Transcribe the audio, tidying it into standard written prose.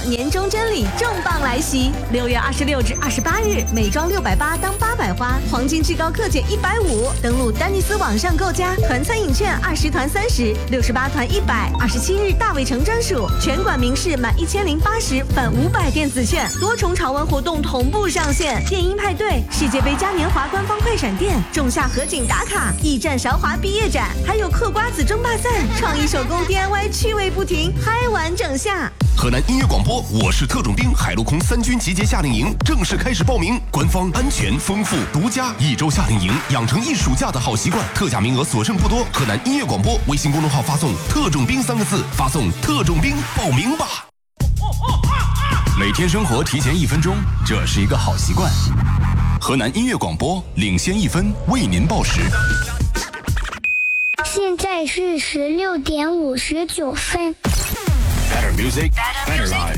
年终真礼重磅来袭！6月26至28日，美妆680当800花，黄金至高克减150。登录丹尼斯网上购加，团餐饮券20团30，68团100。27日大伟城专属，全馆明示满1080返500电子券，多重潮玩活动同步上线。电音派对、世界杯嘉年华官方快闪店、仲夏河景打卡、驿站韶华毕业展，还有嗑瓜子争霸赛、创意手工 DIY 趣味不停，嗨完整下。 河南音乐广播，我是特种兵，海陆空3军集结夏令营正式开始报名，官方、安全、丰富、独家1周夏令营，养成一暑假的好习惯。特价名额所剩不多，河南音乐广播微信公众号发送“特种兵”3个字，发送“特种兵”报名吧。每天生活提前1分钟，这是一个好习惯。河南音乐广播领先1分，为您报时。 现在是16点59分。 Better music, better life.